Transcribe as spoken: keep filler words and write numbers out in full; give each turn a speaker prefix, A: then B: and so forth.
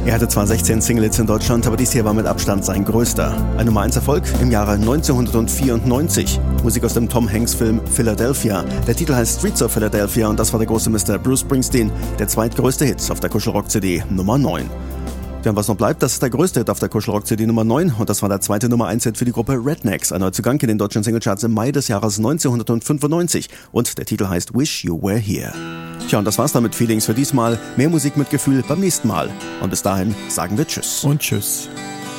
A: Er hatte zwar sechzehn Single-Hits in Deutschland, aber dies hier war mit Abstand sein größter. Ein Nummer eins Erfolg im Jahre neunzehnhundertvierundneunzig. Musik aus dem Tom Hanks-Film Philadelphia. Der Titel heißt Streets of Philadelphia und das war der große Mister Bruce Springsteen, der zweitgrößte Hit auf der Kuschelrock-C D Nummer neun. Ja, und was noch bleibt, das ist der größte Hit auf der Kuschelrock-C D Nummer neun und das war der zweite Nummer eins Hit für die Gruppe Rednecks, erneut zu Gang in den deutschen Singlecharts im Mai des Jahres neunzehnhundertfünfundneunzig und der Titel heißt Wish You Were Here. Tja, und das war's dann mit Feelings für diesmal. Mehr Musik mit Gefühl beim nächsten Mal. Und bis dahin sagen wir Tschüss.
B: Und Tschüss.